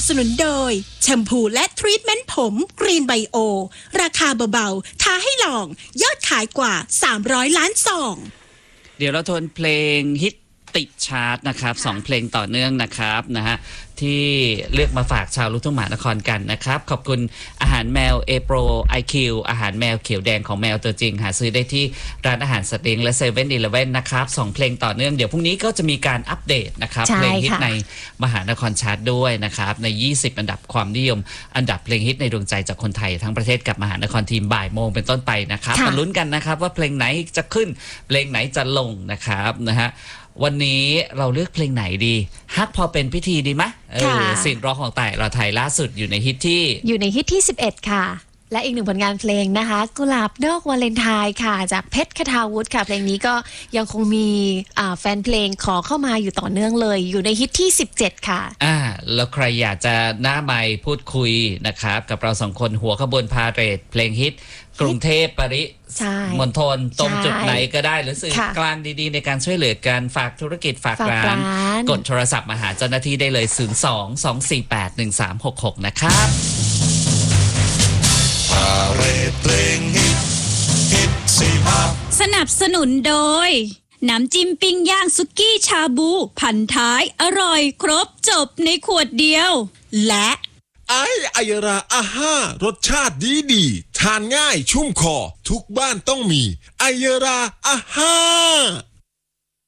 สนุนโดยแชมพูและทรีทเมนต์ผมกรีนไบโอราคาเบาๆท้าให้ลองยอดขายกว่า300 ล้านซองเดี๋ยวเราทวนเพลงฮิตติดชาร์ตนะครับ2เพลงต่อเนื่องนะครับนะฮะที่เลือกมาฝากชาวลูกทุ่งมหานครกันนะครับขอบคุณอาหารแมวเอโปรไอคิวอาหารแมวเขียวแดงของแมวตัวจริงหาซื้อได้ที่ร้านอาหารสติงและเซเว่นอีเลฟเว่นนะครับ2เพลงต่อเนื่องเดี๋ยวพรุ่งนี้ก็จะมีการอัปเดตนะครับเพลงฮิตในมหานครชาร์ตด้วยนะครับใน20อันดับความนิยมอันดับเพลงฮิตในดวงใจจากคนไทยทั้งประเทศกับมหานครทีมบ่ายโมงเป็นต้นไปนะครับมาลุ้นกันนะครับว่าเพลงไหนจะขึ้นเพลงไหนจะลงนะครับนะฮะวันนี้เราเลือกเพลงไหนดีฮักพอเป็นพิธีดีไหมสิ่งร้องของแต่เราไทยล่าสุดอยู่ในฮิตที่ 11ค่ะและอีกหนึ่งผลงานเพลงนะคะกุหลาบดอกวาเลนไทน์ค่ะจากเพชรคทาวุฒิค่ะเพลงนี้ก็ยังคงมีแฟนเพลงขอเข้ามาอยู่ต่อเนื่องเลยอยู่ในฮิตที่17ค่ะแล้วใครอยากจะหน้าไมค์พูดคุยนะครับกับเรา2คนหัวขบวนพาเหรดเพลงฮิตกรุงเทพปริมณฑลตรงจุดไหนก็ได้หรือสื่อกลางดีๆในการช่วยเหลือการฝากธุรกิจฝากร้านกดโทรศัพท์มาหาเจ้าหน้าที่ได้เลย02-248-1366นะครับพาเหรดเพลงฮิต45 สนับสนุนโดยน้ำจิ้มปิ้งย่างสุกี้ชาบูพันท้ายอร่อยครบจบในขวดเดียวและไอยราอาห้ารสชาติดีทานง่ายชุ่มคอทุกบ้านต้องมีไอยราอาห้า